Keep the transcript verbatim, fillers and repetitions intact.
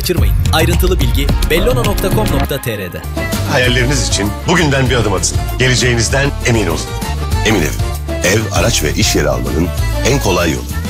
kaçırmayın. Ayrıntılı bilgi bellona nokta com nokta tr'de. Hayalleriniz için bugünden bir adım atın. Geleceğinizden emin olun. Emin Ev. Ev, araç ve iş yeri almanın en kolay yolu.